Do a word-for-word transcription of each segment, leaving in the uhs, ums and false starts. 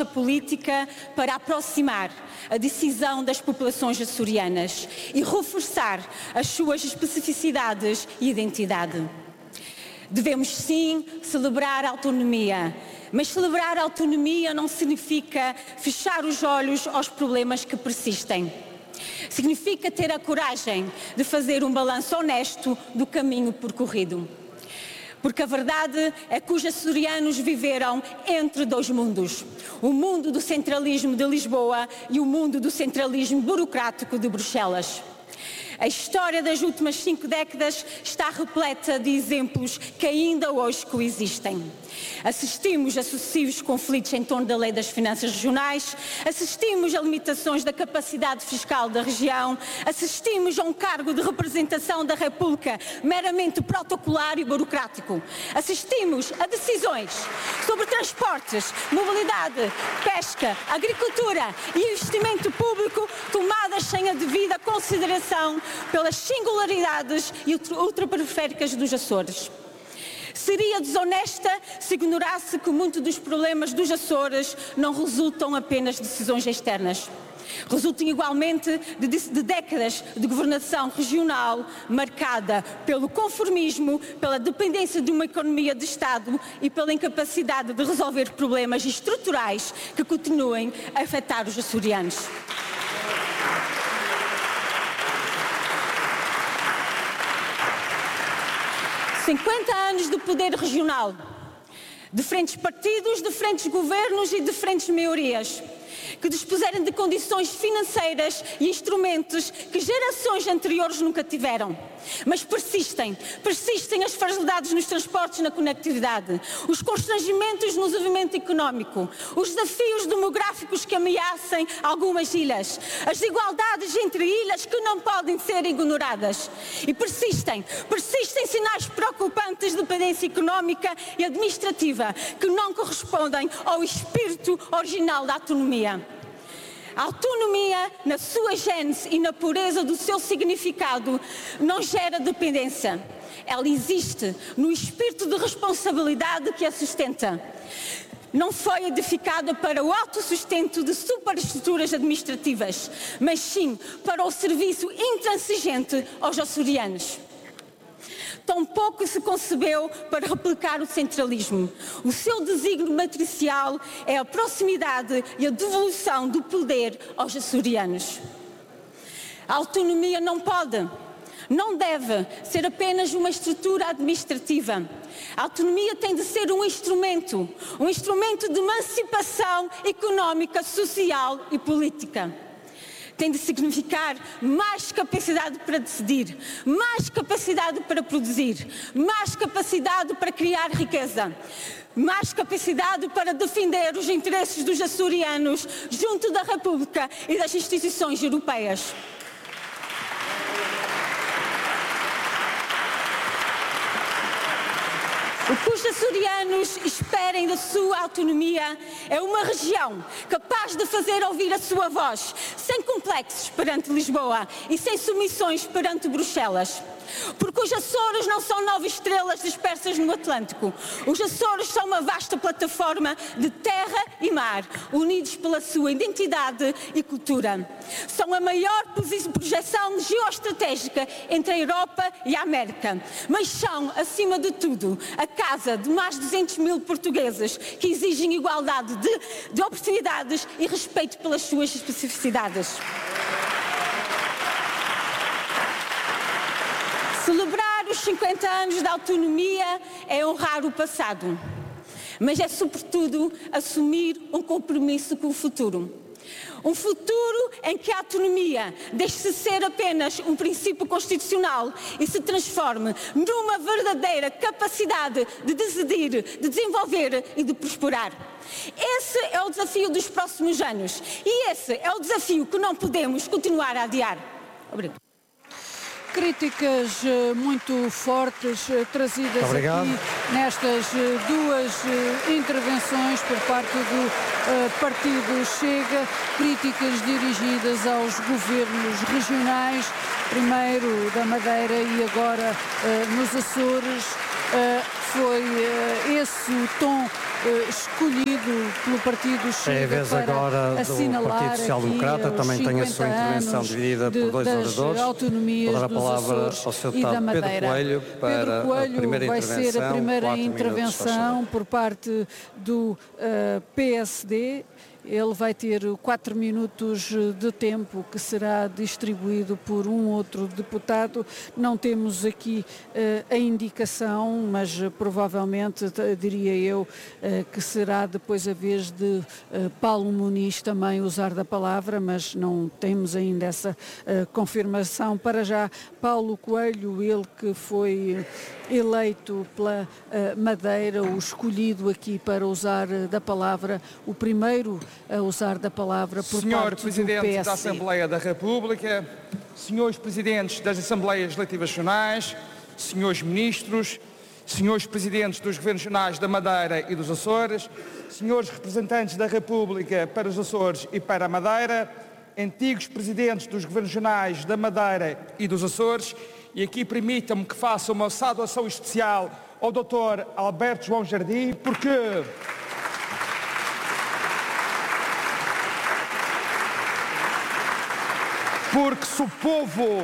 política para aproximar a decisão das populações açorianas e reforçar as suas especificidades e identidade. Devemos sim celebrar a autonomia, mas celebrar a autonomia não significa fechar os olhos aos problemas que persistem. Significa ter a coragem de fazer um balanço honesto do caminho percorrido. Porque a verdade é que os açorianos viveram entre dois mundos. O mundo do centralismo de Lisboa e o mundo do centralismo burocrático de Bruxelas. A história das últimas cinco décadas está repleta de exemplos que ainda hoje coexistem. Assistimos a sucessivos conflitos em torno da lei das finanças regionais, assistimos a limitações da capacidade fiscal da região, assistimos a um cargo de representação da República meramente protocolar e burocrático, assistimos a decisões sobre transportes, mobilidade, pesca, agricultura e investimento público tomadas sem a devida consideração pelas singularidades e ultraperiféricas dos Açores. Seria desonesta se ignorasse que muitos dos problemas dos Açores não resultam apenas de decisões externas. Resultam igualmente de, de décadas de governação regional marcada pelo conformismo, pela dependência de uma economia de Estado e pela incapacidade de resolver problemas estruturais que continuem a afetar os açorianos. cinquenta anos de poder regional, de diferentes partidos, diferentes governos e diferentes maiorias, que dispuseram de condições financeiras e instrumentos que gerações anteriores nunca tiveram. Mas persistem, persistem as fragilidades nos transportes e na conectividade, os constrangimentos no desenvolvimento económico, os desafios demográficos que ameaçam algumas ilhas, as desigualdades entre ilhas que não podem ser ignoradas. E persistem, persistem sinais preocupantes de dependência económica e administrativa que não correspondem ao espírito original da autonomia. A autonomia, na sua gênese e na pureza do seu significado, não gera dependência. Ela existe no espírito de responsabilidade que a sustenta. Não foi edificada para o autossustento de superestruturas administrativas, mas sim para o serviço intransigente aos açorianos. Tampouco se concebeu para replicar o centralismo. O seu desígnio matricial é a proximidade e a devolução do poder aos açorianos. A autonomia não pode, não deve ser apenas uma estrutura administrativa. A autonomia tem de ser um instrumento, um instrumento de emancipação económica, social e política. Tem de significar mais capacidade para decidir, mais capacidade para produzir, mais capacidade para criar riqueza, mais capacidade para defender os interesses dos açorianos junto da República e das instituições europeias. O que os açorianos esperem da sua autonomia é uma região capaz de fazer ouvir a sua voz, sem complexos perante Lisboa e sem submissões perante Bruxelas. Porque os Açores não são nove estrelas dispersas no Atlântico. Os Açores são uma vasta plataforma de terra e mar, unidos pela sua identidade e cultura. São a maior projeção geoestratégica entre a Europa e a América. Mas são, acima de tudo, a casa de mais de duzentos mil portugueses que exigem igualdade de, de oportunidades e respeito pelas suas especificidades. Celebrar os cinquenta anos da autonomia é honrar o passado, mas é sobretudo assumir um compromisso com o futuro. Um futuro em que a autonomia deixe de ser apenas um princípio constitucional e se transforme numa verdadeira capacidade de decidir, de desenvolver e de prosperar. Esse é o desafio dos próximos anos e esse é o desafio que não podemos continuar a adiar. Obrigado. Críticas muito fortes trazidas aqui nestas duas intervenções por parte do Partido Chega, críticas dirigidas aos governos regionais, primeiro da Madeira e agora nos Açores. Foi esse o tom eh, escolhido pelo Partido Chega é a vez para agora assinalar do Partido Social Democrata, também tem a sua intervenção dividida por dois oradores. Autonomias Vou dar a dos palavra Açores ao seu e da deputado Pedro Madeira. Coelho para Pedro Coelho a primeira vai intervenção. ser a primeira quatro minutos, intervenção por parte do uh, P S D. Ele vai ter quatro minutos de tempo que será distribuído por um outro deputado. Não temos aqui uh, a indicação, mas uh, provavelmente, uh, diria eu, uh, que será depois a vez de uh, Paulo Muniz também usar da palavra, mas não temos ainda essa uh, confirmação. Para já, Paulo Coelho, ele que foi eleito pela uh, Madeira, o escolhido aqui para usar uh, da palavra, o primeiro a usar da palavra por Senhor parte Presidente do P S D. da Assembleia da República, Senhores Presidentes das Assembleias Legislativas Regionais, Senhores Ministros, Senhores Presidentes dos Governos Regionais da Madeira e dos Açores, Senhores Representantes da República para os Açores e para a Madeira, antigos Presidentes dos Governos Regionais da Madeira e dos Açores, e aqui permitam-me que faça uma saudação especial ao doutor Alberto João Jardim, porque... Porque se o povo,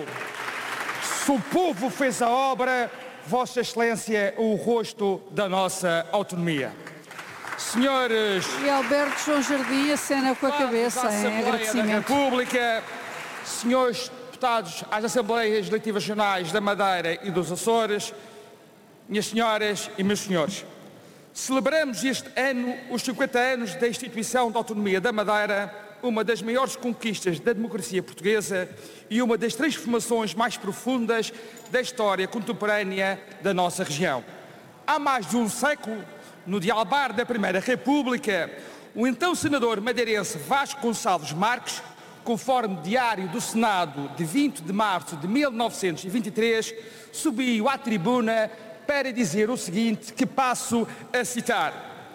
se o povo fez a obra, Vossa Excelência é o rosto da nossa autonomia. Senhores... E Alberto João Jardim acena com a cabeça em agradecimento. Da República, senhores deputados às Assembleias Legislativas Regionais da Madeira e dos Açores, minhas senhoras e meus senhores, celebramos este ano os cinquenta anos da instituição da autonomia da Madeira, uma das maiores conquistas da democracia portuguesa e uma das transformações mais profundas da história contemporânea da nossa região. Há mais de um século, no dialbar da Primeira República, o então senador madeirense Vasco Gonçalves Marques, conforme diário do Senado de vinte de março de mil novecentos e vinte e três, subiu à tribuna para dizer o seguinte, que passo a citar: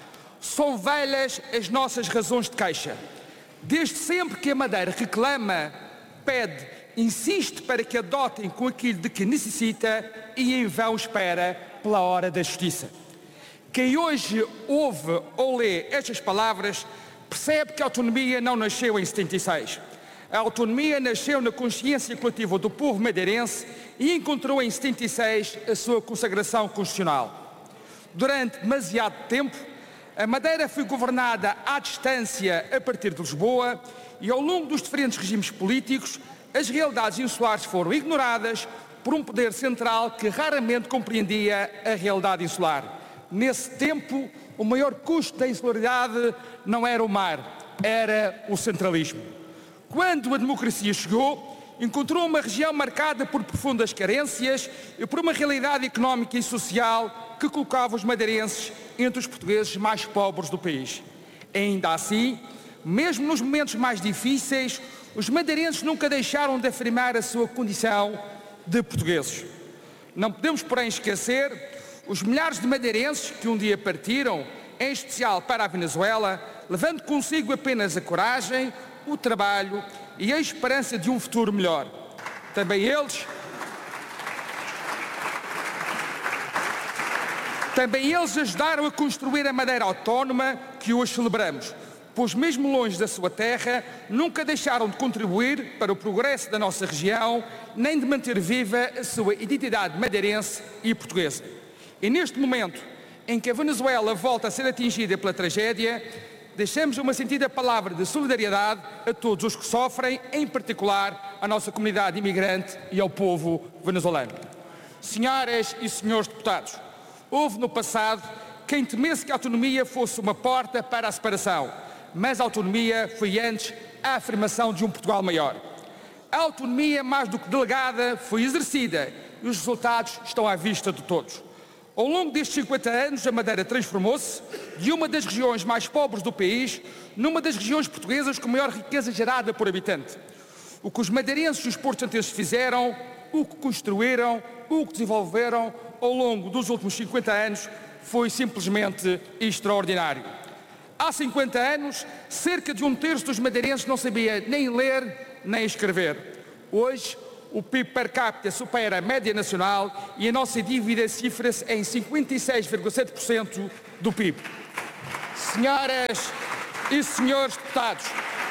são velhas as nossas razões de queixa. Desde sempre que a Madeira reclama, pede, insiste para que adotem com aquilo de que necessita e em vão espera pela hora da justiça. Quem hoje ouve ou lê estas palavras percebe que a autonomia não nasceu em setenta e seis. A autonomia nasceu na consciência coletiva do povo madeirense e encontrou em setenta e seis a sua consagração constitucional. Durante demasiado tempo, a Madeira foi governada à distância a partir de Lisboa e ao longo dos diferentes regimes políticos, as realidades insulares foram ignoradas por um poder central que raramente compreendia a realidade insular. Nesse tempo, o maior custo da insularidade não era o mar, era o centralismo. Quando a democracia chegou, encontrou uma região marcada por profundas carências e por uma realidade económica e social que colocava os madeirenses entre os portugueses mais pobres do país. Ainda assim, mesmo nos momentos mais difíceis, os madeirenses nunca deixaram de afirmar a sua condição de portugueses. Não podemos, porém, esquecer os milhares de madeirenses que um dia partiram, em especial para a Venezuela, levando consigo apenas a coragem, o trabalho e a esperança de um futuro melhor. Também eles... Também eles ajudaram a construir a Madeira autónoma que hoje celebramos, pois mesmo longe da sua terra, nunca deixaram de contribuir para o progresso da nossa região, nem de manter viva a sua identidade madeirense e portuguesa. E neste momento, em que a Venezuela volta a ser atingida pela tragédia, deixamos uma sentida palavra de solidariedade a todos os que sofrem, em particular à nossa comunidade imigrante e ao povo venezuelano. Senhoras e senhores deputados, houve no passado quem temesse que a autonomia fosse uma porta para a separação, mas a autonomia foi antes a afirmação de um Portugal maior. A autonomia, mais do que delegada, foi exercida e os resultados estão à vista de todos. Ao longo destes cinquenta anos, a Madeira transformou-se de uma das regiões mais pobres do país numa das regiões portuguesas com maior riqueza gerada por habitante. O que os madeirenses e os portugueses fizeram, o que construíram, o que desenvolveram ao longo dos últimos cinquenta anos foi simplesmente extraordinário. Há cinquenta anos, cerca de um terço dos madeirenses não sabia nem ler nem escrever. Hoje, o P I B per capita supera a média nacional e a nossa dívida cifra-se em cinquenta e seis vírgula sete por cento do P I B. Senhoras e senhores deputados,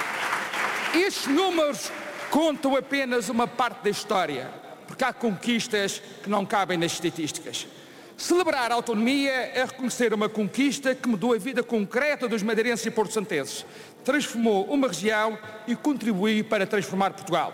estes números contam apenas uma parte da história, porque há conquistas que não cabem nas estatísticas. Celebrar a autonomia é reconhecer uma conquista que mudou a vida concreta dos madeirenses e porto-santenses, transformou uma região e contribuiu para transformar Portugal.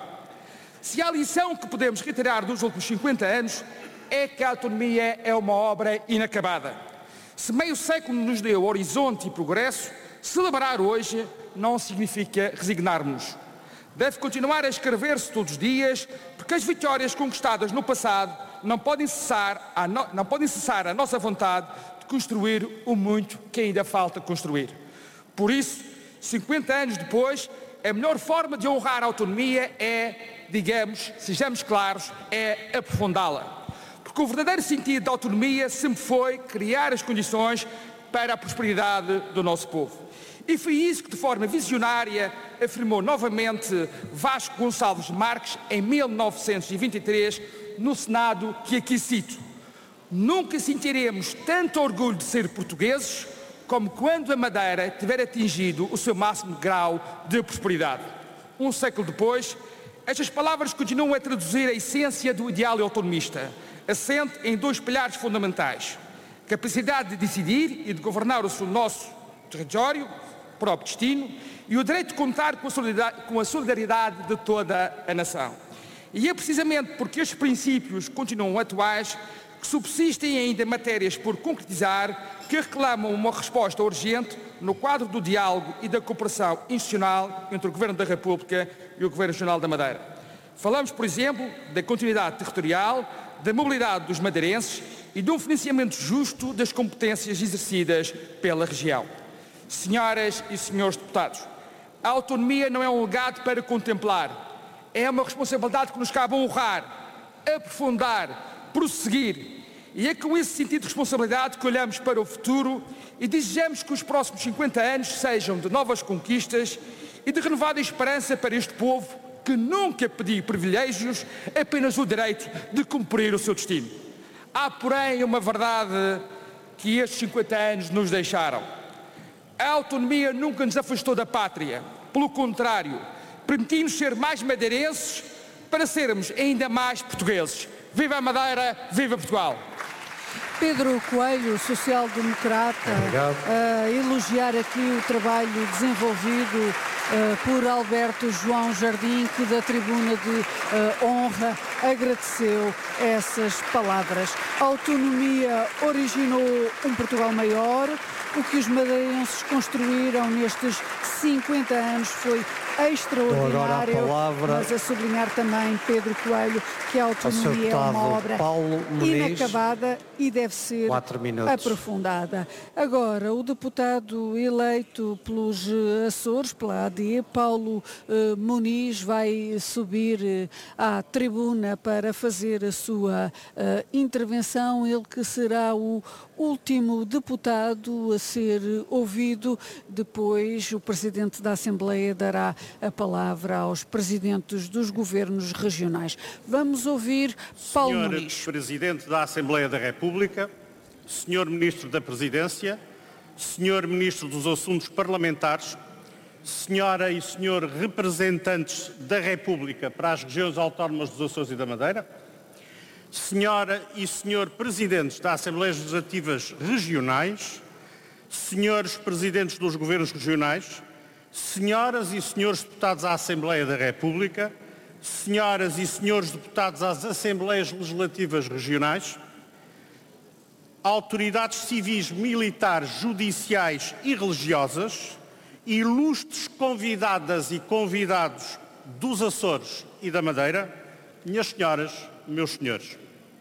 Se há lição que podemos retirar dos últimos cinquenta anos, é que a autonomia é uma obra inacabada. Se meio século nos deu horizonte e progresso, celebrar hoje não significa resignar-nos. Deve continuar a escrever-se todos os dias, porque as vitórias conquistadas no passado não podem cessar a, no... não podem cessar a nossa vontade de construir o muito que ainda falta construir. Por isso, cinquenta anos depois, a melhor forma de honrar a autonomia é, digamos, sejamos claros, é aprofundá-la. Porque o verdadeiro sentido da autonomia sempre foi criar as condições para a prosperidade do nosso povo. E foi isso que, de forma visionária, afirmou novamente Vasco Gonçalves Marques em mil novecentos e vinte e três, no Senado, que aqui cito: nunca sentiremos tanto orgulho de ser portugueses como quando a Madeira tiver atingido o seu máximo grau de prosperidade. Um século depois, estas palavras continuam a traduzir a essência do ideal autonomista, assente em dois pilares fundamentais: capacidade de decidir e de governar o nosso território, próprio destino, e o direito de contar com a solidariedade, com a solidariedade de toda a nação. E é precisamente porque estes princípios continuam atuais que subsistem ainda matérias por concretizar que reclamam uma resposta urgente no quadro do diálogo e da cooperação institucional entre o Governo da República e o Governo Regional da Madeira. Falamos, por exemplo, da continuidade territorial, da mobilidade dos madeirenses e de um financiamento justo das competências exercidas pela região. Senhoras e senhores deputados, a autonomia não é um legado para contemplar, é uma responsabilidade que nos cabe honrar, aprofundar, prosseguir. E é com esse sentido de responsabilidade que olhamos para o futuro e desejamos que os próximos cinquenta anos sejam de novas conquistas e de renovada esperança para este povo que nunca pediu privilégios, apenas o direito de cumprir o seu destino. Há, porém, uma verdade que estes cinquenta anos nos deixaram. A autonomia nunca nos afastou da pátria. Pelo contrário, permitiu-nos ser mais madeirenses para sermos ainda mais portugueses. Viva a Madeira, viva Portugal! Pedro Coelho, social-democrata, a elogiar aqui o trabalho desenvolvido uh, por Alberto João Jardim, que da tribuna de uh, honra agradeceu essas palavras. A autonomia originou um Portugal maior. O que os madeirenses construíram nestes cinquenta anos foi extraordinário, a mas a sublinhar também, Pedro Coelho, que a autonomia é uma obra inacabada e deve ser aprofundada. Agora, o deputado eleito pelos Açores, pela A D, Paulo eh, Muniz, vai subir eh, à tribuna para fazer a sua eh, intervenção, ele que será o último deputado a ser ouvido. Depois o Presidente da Assembleia dará a palavra aos presidentes dos governos regionais. Vamos ouvir Paulo Senhor Muniz. Presidente da Assembleia da República, Senhor Ministro da Presidência, Senhor Ministro dos Assuntos Parlamentares, Senhora e Senhor Representantes da República para as regiões autónomas dos Açores e da Madeira, Senhora e Senhor Presidentes das Assembleias Legislativas Regionais, Senhores Presidentes dos Governos Regionais, Senhoras e Senhores Deputados à Assembleia da República, Senhoras e Senhores Deputados às Assembleias Legislativas Regionais, autoridades civis, militares, judiciais e religiosas, ilustres convidadas e convidados dos Açores e da Madeira, minhas senhoras, meus senhores.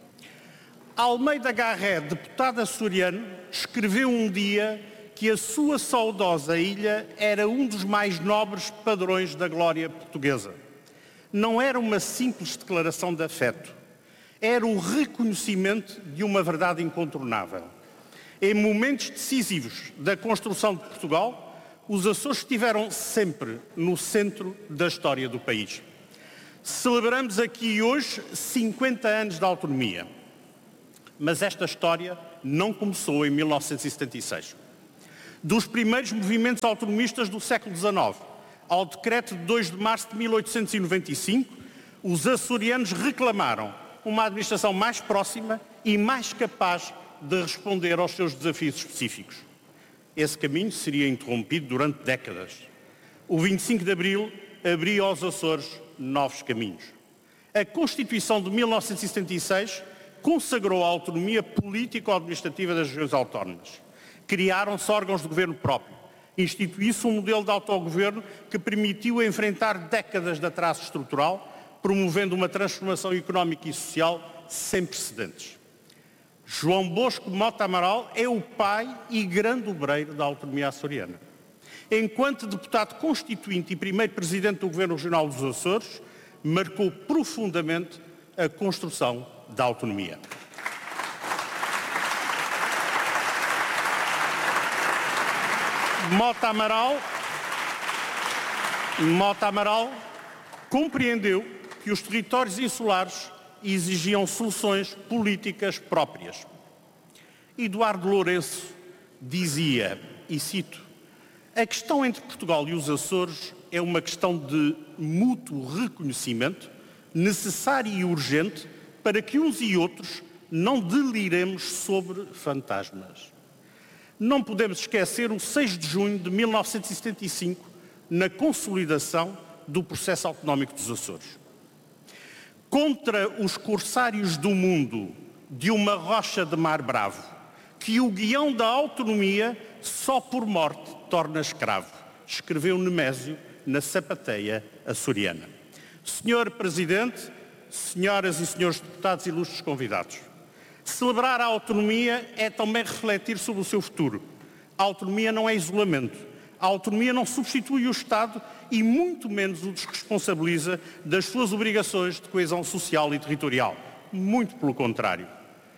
Almeida Garré, deputado açoriano, escreveu um dia que a sua saudosa ilha era um dos mais nobres padrões da glória portuguesa. Não era uma simples declaração de afeto, era o reconhecimento de uma verdade incontornável. Em momentos decisivos da construção de Portugal, os Açores estiveram sempre no centro da história do país. Celebramos aqui hoje cinquenta anos de autonomia, mas esta história não começou em mil novecentos e setenta e seis. dos primeiros movimentos autonomistas do século dezenove. Ao decreto de dois de março de mil oitocentos e noventa e cinco, os açorianos reclamaram uma administração mais próxima e mais capaz de responder aos seus desafios específicos. Esse caminho seria interrompido durante décadas. O vinte e cinco de abril abriu aos Açores novos caminhos. A Constituição de mil novecentos e setenta e seis consagrou a autonomia político-administrativa das regiões autónomas. Criaram-se órgãos de governo próprio. Instituiu-se um modelo de autogoverno que permitiu enfrentar décadas de atraso estrutural, promovendo uma transformação económica e social sem precedentes. João Bosco Mota Amaral é o pai e grande obreiro da autonomia açoriana. Enquanto deputado constituinte e primeiro presidente do Governo Regional dos Açores, marcou profundamente a construção da autonomia. Mota Amaral, Mota Amaral compreendeu que os territórios insulares exigiam soluções políticas próprias. Eduardo Lourenço dizia, e cito, a questão entre Portugal e os Açores é uma questão de mútuo reconhecimento, necessária e urgente, para que uns e outros não deliremos sobre fantasmas. Não podemos esquecer o seis de junho de mil novecentos e setenta e cinco, na consolidação do processo autonómico dos Açores. Contra os corsários do mundo de uma rocha de mar bravo, que o guião da autonomia só por morte torna escravo, escreveu Nemésio na Sapateia açoriana. Senhor Presidente, senhoras e senhores deputados e ilustres convidados, celebrar a autonomia é também refletir sobre o seu futuro. A autonomia não é isolamento. A autonomia não substitui o Estado e muito menos o desresponsabiliza das suas obrigações de coesão social e territorial. Muito pelo contrário.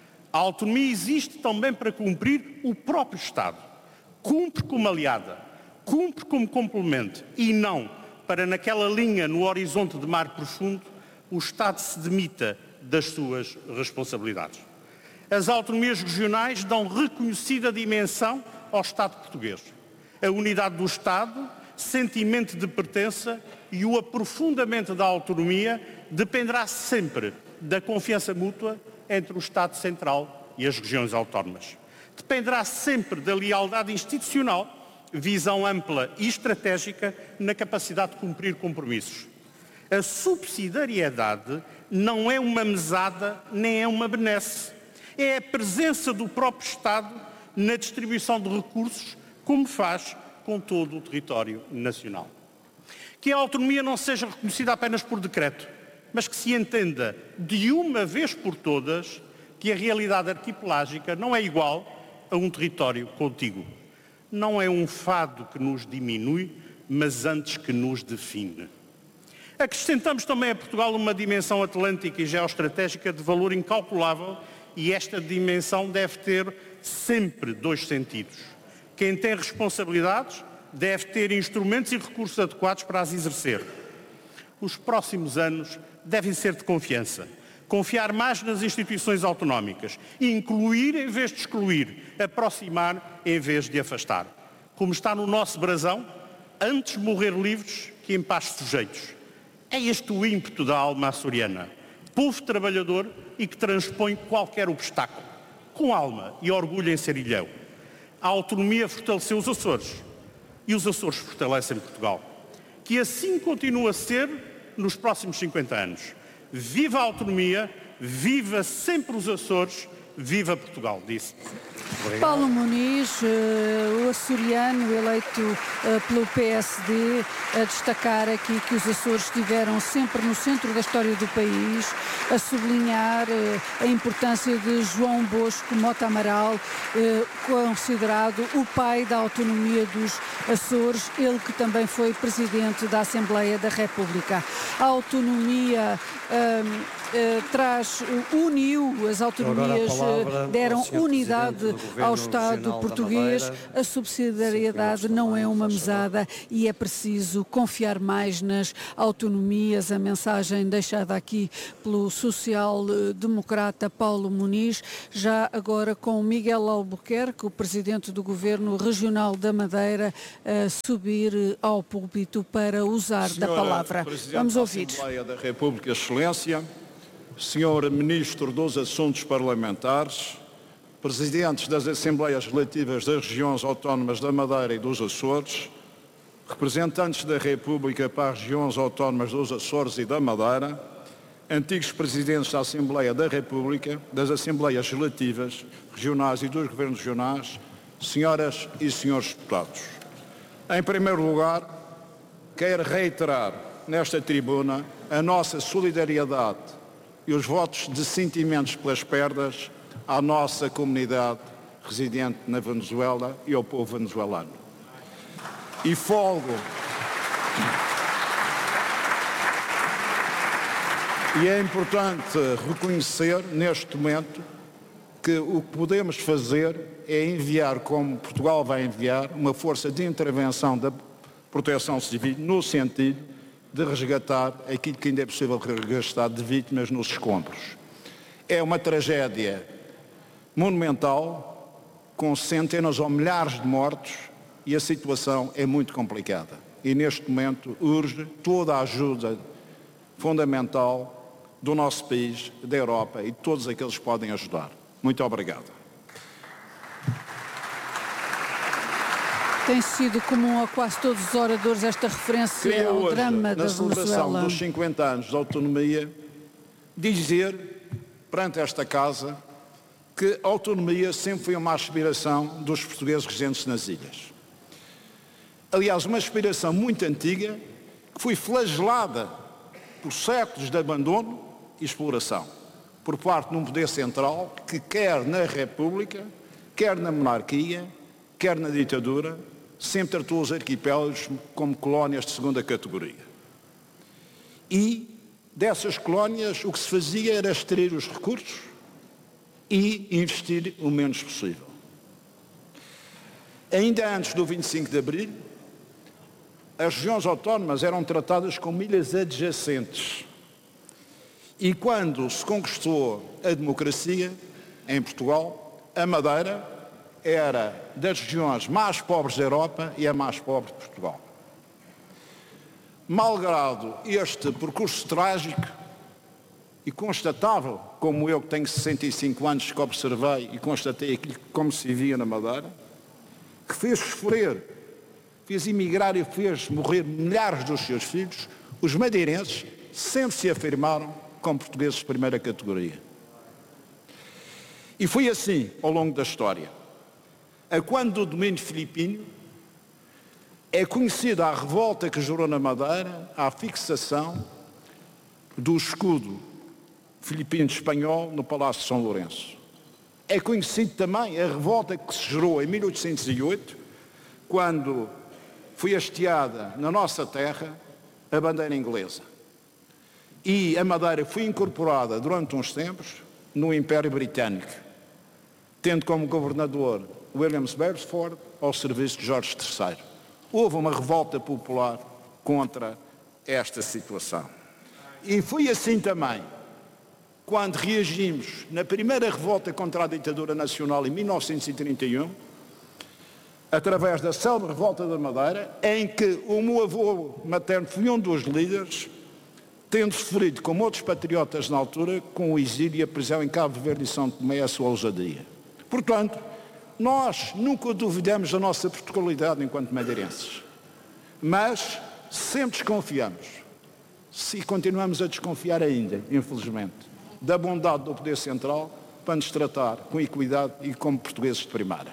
A autonomia existe também para cumprir o próprio Estado. Cumpre como aliada, cumpre como complemento e não para, naquela linha no horizonte de mar profundo, o Estado se demita das suas responsabilidades. As autonomias regionais dão reconhecida dimensão ao Estado português. A unidade do Estado, sentimento de pertença e o aprofundamento da autonomia dependerá sempre da confiança mútua entre o Estado Central e as regiões autónomas. Dependerá sempre da lealdade institucional, visão ampla e estratégica na capacidade de cumprir compromissos. A subsidiariedade não é uma mesada nem é uma benesse. É a presença do próprio Estado na distribuição de recursos, como faz com todo o território nacional. Que a autonomia não seja reconhecida apenas por decreto, mas que se entenda de uma vez por todas que a realidade arquipelágica não é igual a um território contíguo. Não é um fado que nos diminui, mas antes que nos define. Acrescentamos também a Portugal uma dimensão atlântica e geoestratégica de valor incalculável e esta dimensão deve ter sempre dois sentidos. Quem tem responsabilidades deve ter instrumentos e recursos adequados para as exercer. Os próximos anos devem ser de confiança. Confiar mais nas instituições autonómicas, incluir em vez de excluir, aproximar em vez de afastar. Como está no nosso brasão, antes morrer livres que em paz sujeitos. É este o ímpeto da alma açoriana, povo trabalhador e que transpõe qualquer obstáculo, com alma e orgulho em ser ilhéu. A autonomia fortaleceu os Açores e os Açores fortalecem Portugal. Que assim continue a ser nos próximos cinquenta anos. Viva a autonomia, viva sempre os Açores, viva Portugal, disse. Obrigado. Paulo Muniz, uh, o açoriano eleito uh, pelo P S D, a destacar aqui que os Açores estiveram sempre no centro da história do país, a sublinhar uh, a importância de João Bosco Mota Amaral, uh, considerado o pai da autonomia dos Açores, ele que também foi presidente da Assembleia da República. A autonomia uh, eh, traz, uniu as autonomias, deram unidade ao Estado português. A subsidiariedade não é uma mesada e é preciso confiar mais nas autonomias. A mensagem deixada aqui pelo social-democrata Paulo Muniz, já agora com Miguel Albuquerque, o presidente do Governo Regional da Madeira, a subir ao púlpito para usar Senhora da palavra. Presidente Vamos da ouvir. Assembleia da República, Excelência, Senhor Ministro dos Assuntos Parlamentares, Presidentes das Assembleias Legislativas das Regiões Autónomas da Madeira e dos Açores, representantes da República para as Regiões Autónomas dos Açores e da Madeira, antigos Presidentes da Assembleia da República, das Assembleias Legislativas, Regionais e dos Governos Regionais, Senhoras e Senhores Deputados. Em primeiro lugar, quero reiterar nesta tribuna a nossa solidariedade e os votos de sentimentos pelas perdas à nossa comunidade residente na Venezuela e ao povo venezuelano. E folgo. E é importante reconhecer neste momento que o que podemos fazer é enviar, como Portugal vai enviar, uma força de intervenção da proteção civil no sentido de resgatar aquilo que ainda é possível resgatar de vítimas nos escombros. É uma tragédia monumental, com centenas ou milhares de mortos, e a situação é muito complicada. E neste momento urge toda a ajuda fundamental do nosso país, da Europa e de todos aqueles que podem ajudar. Muito obrigado. Tem sido comum a quase todos os oradores esta referência Queria ao hoje, drama da na celebração Venezuela. dos cinquenta anos de autonomia, dizer perante esta Casa que a autonomia sempre foi uma aspiração dos portugueses residentes nas ilhas. Aliás, uma aspiração muito antiga que foi flagelada por séculos de abandono e exploração por parte de um poder central que quer na República, quer na monarquia, quer na ditadura, sempre tratou os arquipélagos como colónias de segunda categoria. E dessas colónias o que se fazia era extrair os recursos e investir o menos possível. Ainda antes do vinte e cinco de Abril, as regiões autónomas eram tratadas como ilhas adjacentes. E quando se conquistou a democracia em Portugal, a Madeira era das regiões mais pobres da Europa e a mais pobre de Portugal. Malgrado este percurso trágico e constatável, como eu que tenho sessenta e cinco anos que observei e constatei aquilo como se via na Madeira, que fez sofrer, fez emigrar e fez morrer milhares dos seus filhos, os madeirenses sempre se afirmaram como portugueses de primeira categoria. E foi assim ao longo da história. A quando do domínio filipino é conhecida a revolta que gerou na Madeira a fixação do escudo filipino-espanhol no Palácio de São Lourenço. É conhecido também a revolta que se gerou em mil oitocentos e oito, quando foi hasteada na nossa terra a bandeira inglesa. E a Madeira foi incorporada durante uns tempos no Império Britânico, tendo como governador William Beresford ao serviço de Jorge terceiro. Houve uma revolta popular contra esta situação. E foi assim também quando reagimos na primeira revolta contra a ditadura nacional em mil novecentos e trinta e um, através da célebre revolta da Madeira, em que o meu avô materno foi um dos líderes, tendo sofrido, como outros patriotas na altura, com o exílio e a prisão em Cabo Verde e São Tomé, a sua ousadia. Portanto, nós nunca duvidamos da nossa Portugalidade enquanto madeirenses, mas sempre desconfiamos, e continuamos a desconfiar ainda, infelizmente, da bondade do poder central para nos tratar com equidade e como portugueses de primeira.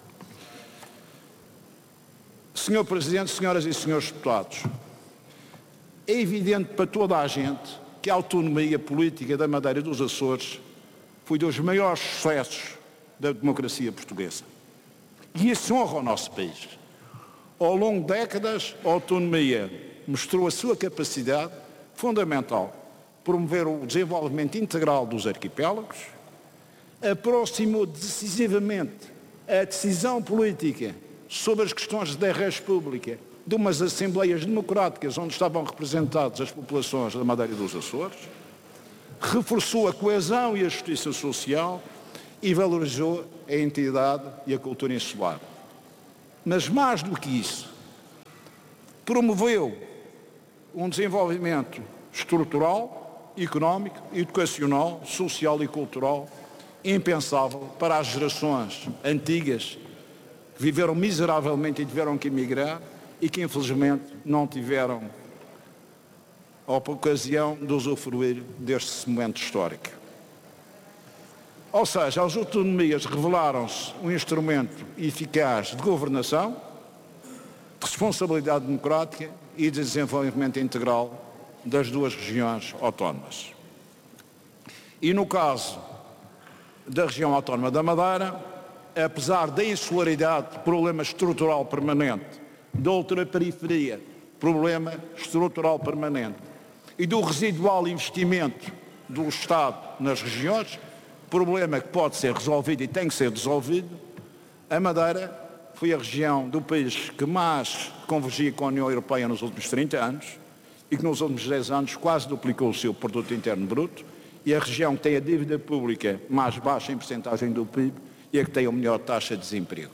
senhor Presidente, senhoras e senhores deputados, é evidente para toda a gente que a autonomia política da Madeira e dos Açores foi dos maiores sucessos da democracia portuguesa. E isso honra o nosso país. Ao longo de décadas, a autonomia mostrou a sua capacidade fundamental promover o desenvolvimento integral dos arquipélagos, aproximou decisivamente a decisão política sobre as questões da República de umas assembleias democráticas onde estavam representadas as populações da Madeira e dos Açores, reforçou a coesão e a justiça social e valorizou a entidade e a cultura insular. Mas mais do que isso, promoveu um desenvolvimento estrutural, económico, educacional, social e cultural impensável para as gerações antigas que viveram miseravelmente e tiveram que emigrar e que infelizmente não tiveram a ocasião de usufruir deste momento histórico. Ou seja, as autonomias revelaram-se um instrumento eficaz de governação, de responsabilidade democrática e de desenvolvimento integral das duas regiões autónomas. E no caso da região autónoma da Madeira, apesar da insularidade, problema estrutural permanente, da ultraperiferia, problema estrutural permanente, e do residual investimento do Estado nas regiões, problema que pode ser resolvido e tem que ser resolvido, a Madeira foi a região do país que mais convergia com a União Europeia nos últimos trinta anos e que nos últimos dez anos quase duplicou o seu produto interno bruto, e a região que tem a dívida pública mais baixa em percentagem do P I B e a que tem a melhor taxa de desemprego.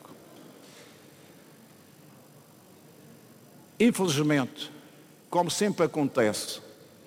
Infelizmente, como sempre acontece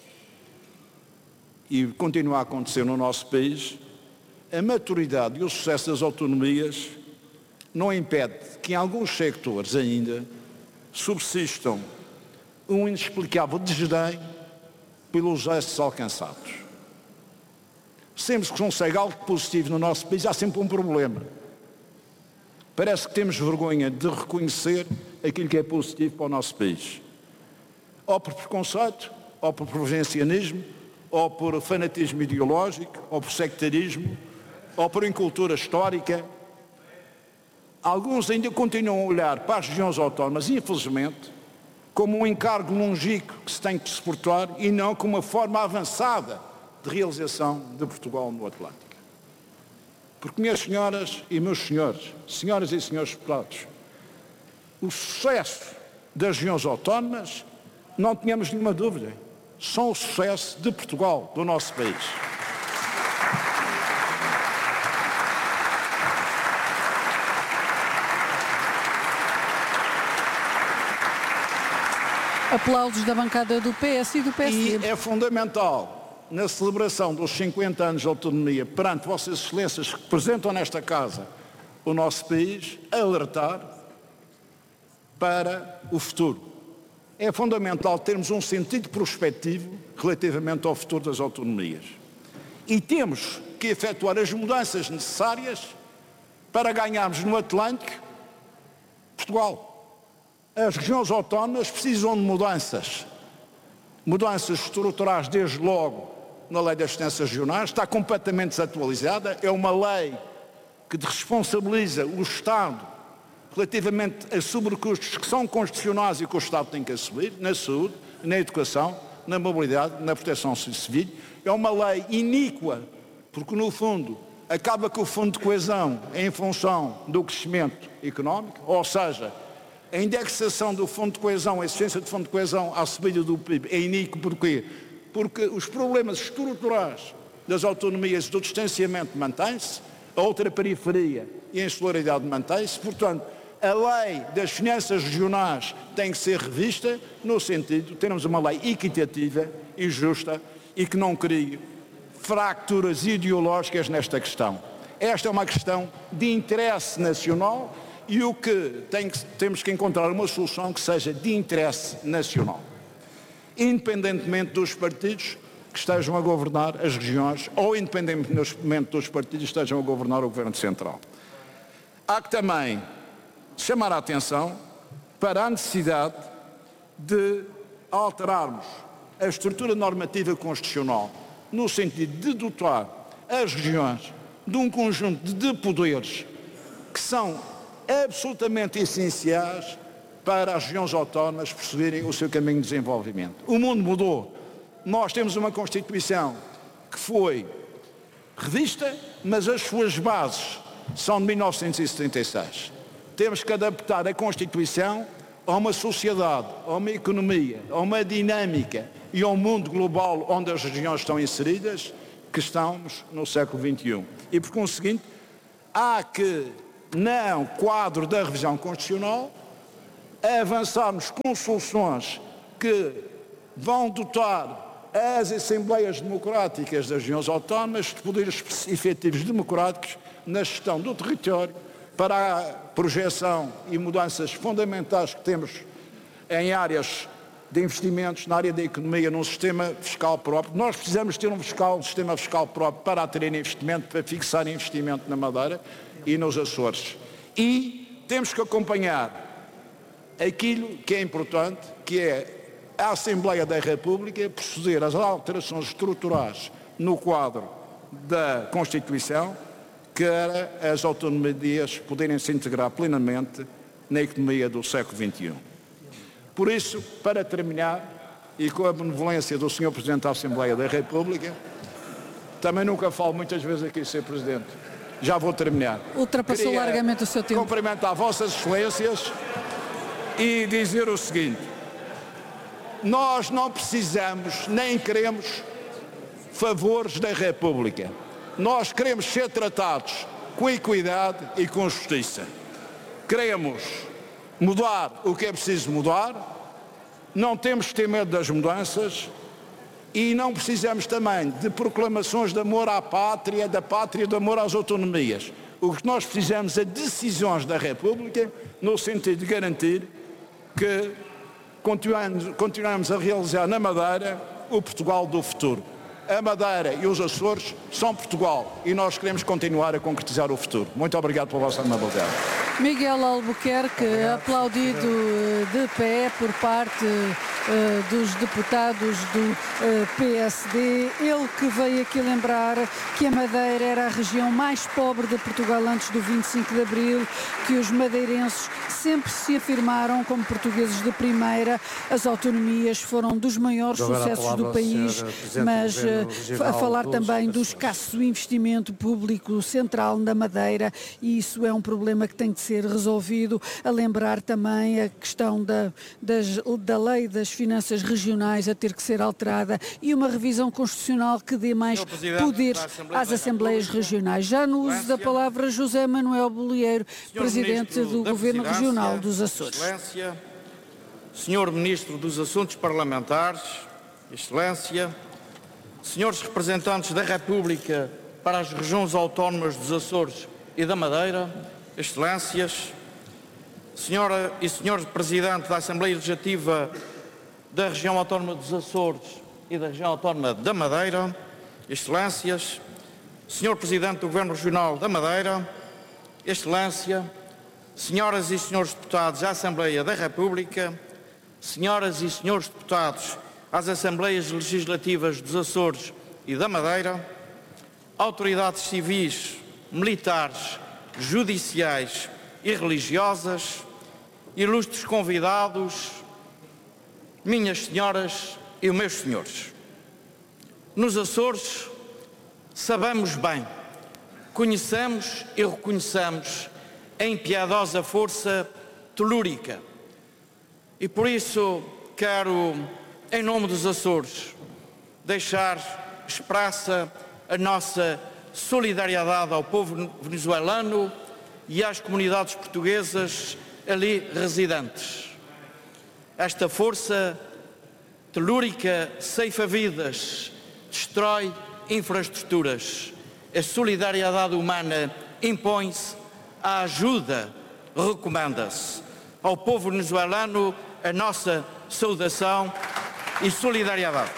e continua a acontecer no nosso país, a maturidade e o sucesso das autonomias não impede que em alguns sectores ainda subsistam um inexplicável desdém pelos êxitos alcançados. Sempre que se consegue algo positivo no nosso país, há sempre um problema. Parece que temos vergonha de reconhecer aquilo que é positivo para o nosso país. Ou por preconceito, ou por provincianismo, ou por fanatismo ideológico, ou por sectarismo, ou por incultura histórica. Alguns ainda continuam a olhar para as regiões autónomas, infelizmente, como um encargo longínquo que se tem que suportar e não como uma forma avançada de realização de Portugal no Atlântico. Porque, minhas senhoras e meus senhores, senhoras e senhores deputados, o sucesso das regiões autónomas, não tenhamos nenhuma dúvida, são o sucesso de Portugal, do nosso país. Aplausos da bancada do P S e do P S D. E é fundamental, na celebração dos cinquenta anos de autonomia, perante Vossas Excelências que representam nesta Casa o nosso país, alertar para o futuro. É fundamental termos um sentido prospectivo relativamente ao futuro das autonomias. E temos que efetuar as mudanças necessárias para ganharmos no Atlântico Portugal. As regiões autónomas precisam de mudanças. Mudanças estruturais, desde logo, na Lei das Finanças Regionais, está completamente desatualizada, é uma lei que responsabiliza o Estado relativamente a sobrecustos que são constitucionais e que o Estado tem que assumir, na saúde, na educação, na mobilidade, na proteção civil. É uma lei iníqua, porque no fundo acaba com o Fundo de Coesão em função do crescimento económico, ou seja, a indexação do Fundo de Coesão, a existência do Fundo de Coesão à subida do P I B é iníquo. Porquê? Porque os problemas estruturais das autonomias do distanciamento mantêm-se, a outra periferia e a insularidade mantém-se. Portanto, a lei das finanças regionais tem que ser revista no sentido de termos uma lei equitativa e justa e que não crie fracturas ideológicas nesta questão. Esta é uma questão de interesse nacional e o que, tem que temos que encontrar uma solução que seja de interesse nacional, independentemente dos partidos que estejam a governar as regiões ou independentemente dos partidos que estejam a governar o Governo Central. Há que também chamar a atenção para a necessidade de alterarmos a estrutura normativa constitucional no sentido de dotar as regiões de um conjunto de poderes que são absolutamente essenciais para as regiões autónomas perseguirem o seu caminho de desenvolvimento. O mundo mudou nós temos uma Constituição que foi revista, mas as suas bases são de mil novecentos e setenta e seis. Temos que adaptar a Constituição a uma sociedade, a uma economia, a uma dinâmica e ao mundo global onde as regiões estão inseridas, que estamos no século vinte e um. E, por conseguinte, há que, no quadro da revisão constitucional, avançarmos com soluções que vão dotar as Assembleias Democráticas das regiões autónomas de poderes efetivos democráticos na gestão do território para a projeção e mudanças fundamentais que temos em áreas de investimentos, na área da economia, num sistema fiscal próprio. Nós precisamos ter um, fiscal, um sistema fiscal próprio para atrair investimento, para fixar investimento na Madeira e nos Açores. E temos que acompanhar aquilo que é importante, que é a Assembleia da República proceder às alterações estruturais no quadro da Constituição, para as autonomias poderem se integrar plenamente na economia do século vinte e um. Por isso, para terminar, e com a benevolência do senhor Presidente da Assembleia da República, também nunca falo muitas vezes aqui, senhor Presidente, já vou terminar. Ultrapassou Queria largamente o seu tempo. Cumprimentar Vossas Excelências e dizer o seguinte: nós não precisamos nem queremos favores da República. Nós queremos ser tratados com equidade e com justiça. Queremos mudar o que é preciso mudar, não temos que ter medo das mudanças e não precisamos também de proclamações de amor à pátria, da pátria de amor às autonomias. O que nós precisamos é decisões da República no sentido de garantir que continuamos, continuamos a realizar na Madeira o Portugal do futuro. A Madeira e os Açores são Portugal e nós queremos continuar a concretizar o futuro. Muito obrigado pela vossa amabilidade. Miguel Albuquerque, aplaudido de pé por parte uh, dos deputados do uh, P S D, ele que veio aqui lembrar que a Madeira era a região mais pobre de Portugal antes do vinte e cinco de Abril, que os madeirenses sempre se afirmaram como portugueses de primeira, as autonomias foram dos maiores sucessos do país, mas uh, a falar também do escasso investimento público central na Madeira, e isso é um problema que tem de ser resolvido, a lembrar também a questão da, das, da lei das finanças regionais a ter que ser alterada e uma revisão constitucional que dê mais poderes às Assembleias Regionais. Já no uso da palavra, José Manuel Bolieiro, Presidente do Governo Regional dos Açores. Excelência, Senhor Ministro dos Assuntos Parlamentares, Excelência, Senhores Representantes da República para as regiões autónomas dos Açores e da Madeira, Excelências, Senhora e Senhor Presidente da Assembleia Legislativa da Região Autónoma dos Açores e da Região Autónoma da Madeira, Excelências, Senhor Presidente do Governo Regional da Madeira, Excelência, Senhoras e Senhores Deputados à Assembleia da República, Senhoras e Senhores Deputados às Assembleias Legislativas dos Açores e da Madeira, autoridades civis, militares, judiciais e religiosas, ilustres convidados, minhas senhoras e meus senhores. Nos Açores sabemos bem, conhecemos e reconhecemos a impiedosa força telúrica e por isso quero, em nome dos Açores, deixar expressa a nossa solidariedade ao povo venezuelano e às comunidades portuguesas ali residentes. Esta força telúrica ceifa vidas, destrói infraestruturas. A solidariedade humana impõe-se, a ajuda recomenda-se. Ao povo venezuelano, a nossa saudação e solidariedade.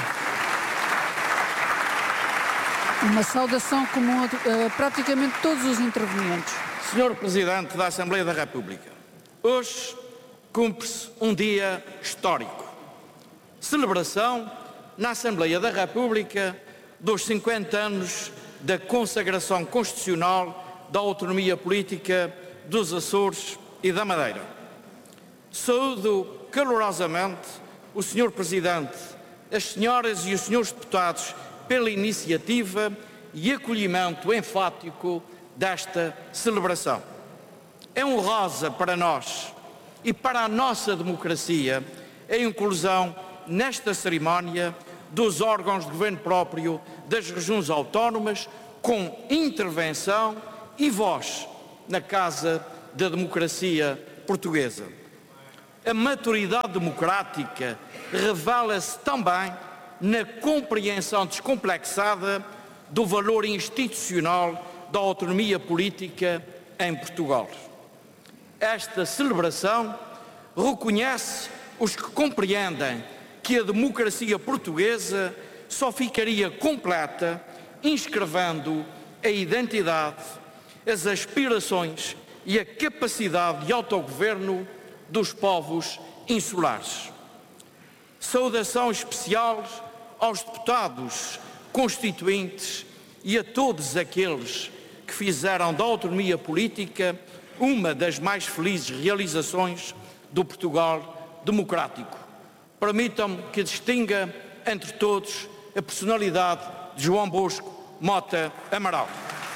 Uma saudação comum a uh, praticamente todos os intervenientes. Senhor Presidente da Assembleia da República, hoje cumpre-se um dia histórico. Celebração na Assembleia da República dos cinquenta anos da consagração constitucional da autonomia política dos Açores e da Madeira. Saúdo calorosamente o senhor Presidente as senhoras e os senhores deputados pela iniciativa e acolhimento enfático desta celebração. É honrosa para nós e para a nossa democracia a inclusão nesta cerimónia dos órgãos de governo próprio das regiões autónomas com intervenção e voz na Casa da Democracia Portuguesa. A maturidade democrática revela-se também na compreensão descomplexada do valor institucional da autonomia política em Portugal. Esta celebração reconhece os que compreendem que a democracia portuguesa só ficaria completa inscrevendo a identidade, as aspirações e a capacidade de autogoverno dos povos insulares. Saudação especial aos deputados constituintes e a todos aqueles que fizeram da autonomia política uma das mais felizes realizações do Portugal democrático. Permitam-me que distinga entre todos a personalidade de João Bosco Mota Amaral.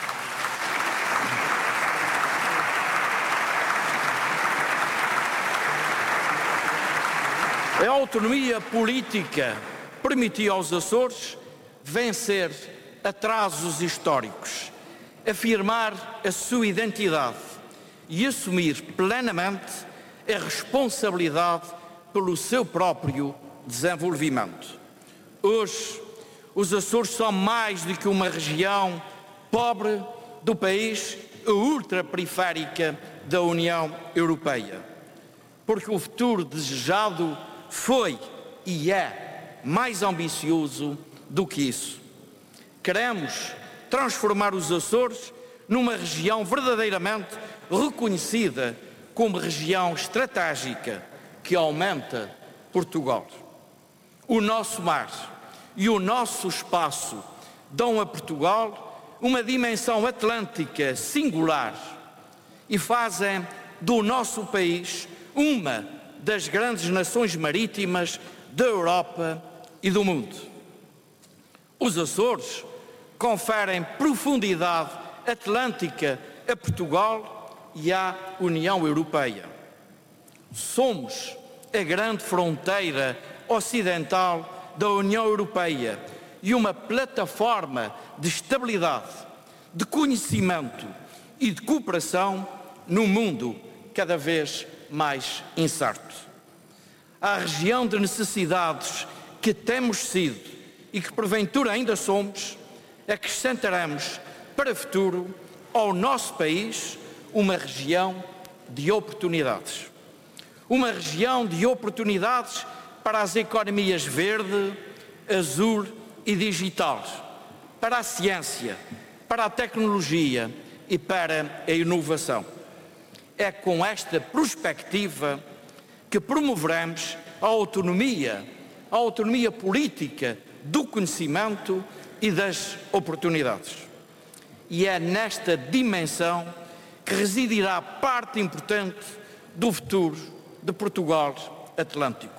A autonomia política permitiu aos Açores vencer atrasos históricos, afirmar a sua identidade e assumir plenamente a responsabilidade pelo seu próprio desenvolvimento. Hoje, os Açores são mais do que uma região pobre do país ultraperiférica da União Europeia, porque o futuro desejado foi e é mais ambicioso do que isso. Queremos transformar os Açores numa região verdadeiramente reconhecida como região estratégica que aumenta Portugal. O nosso mar e o nosso espaço dão a Portugal uma dimensão atlântica singular e fazem do nosso país uma das grandes nações marítimas da Europa e do mundo. Os Açores conferem profundidade atlântica a Portugal e à União Europeia. Somos a grande fronteira ocidental da União Europeia e uma plataforma de estabilidade, de conhecimento e de cooperação num mundo cada vez mais incerto. À região de necessidades que temos sido e que porventura ainda somos, acrescentaremos para o futuro ao nosso país uma região de oportunidades. Uma região de oportunidades para as economias verde, azul e digital, para a ciência, para a tecnologia e para a inovação. É com esta perspectiva que promoveremos a autonomia, a autonomia política do conhecimento e das oportunidades. E é nesta dimensão que residirá parte importante do futuro de Portugal Atlântico.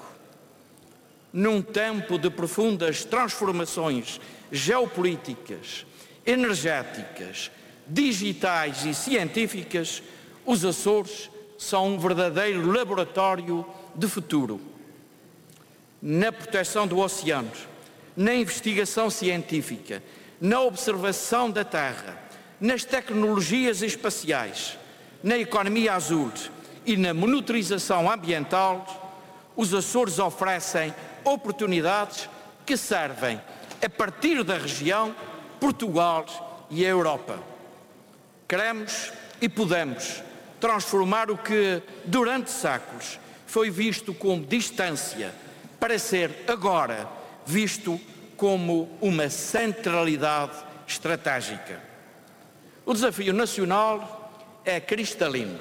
Num tempo de profundas transformações geopolíticas, energéticas, digitais e científicas, os Açores são um verdadeiro laboratório de futuro. Na proteção do oceano, na investigação científica, na observação da Terra, nas tecnologias espaciais, na economia azul e na monitorização ambiental, os Açores oferecem oportunidades que servem, a partir da região, Portugal e a Europa. Queremos e podemos transformar o que, durante séculos, foi visto como distância, para ser agora visto como uma centralidade estratégica. O desafio nacional é cristalino.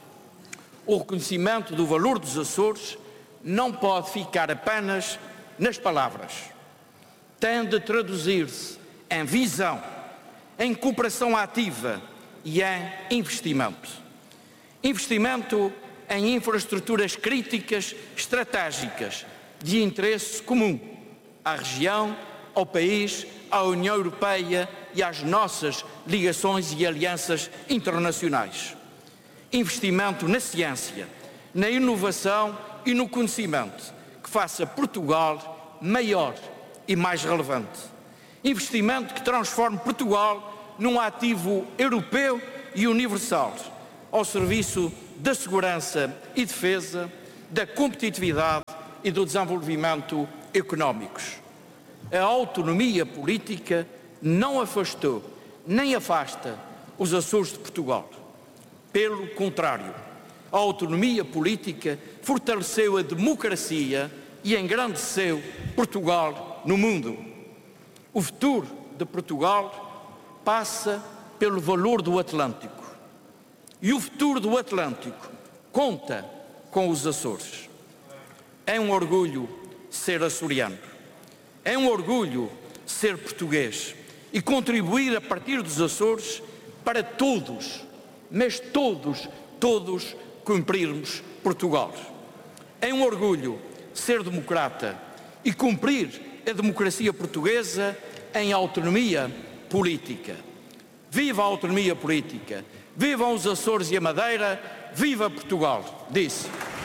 O reconhecimento do valor dos Açores não pode ficar apenas nas palavras. Tem de traduzir-se em visão, em cooperação ativa e em investimento. Investimento em infraestruturas críticas estratégicas de interesse comum, à região, ao país, à União Europeia e às nossas ligações e alianças internacionais. Investimento na ciência, na inovação e no conhecimento, que faça Portugal maior e mais relevante. Investimento que transforme Portugal num ativo europeu e universal, ao serviço da segurança e defesa, da competitividade e do desenvolvimento económicos. A autonomia política não afastou nem afasta os Açores de Portugal. Pelo contrário, a autonomia política fortaleceu a democracia e engrandeceu Portugal no mundo. O futuro de Portugal passa pelo valor do Atlântico. E o futuro do Atlântico conta com os Açores. É um orgulho ser açoriano. É um orgulho ser português e contribuir a partir dos Açores para todos, mas todos, todos cumprirmos Portugal. É um orgulho ser democrata e cumprir a democracia portuguesa em autonomia política. Viva a autonomia política! Vivam os Açores e a Madeira! Viva Portugal! Disse.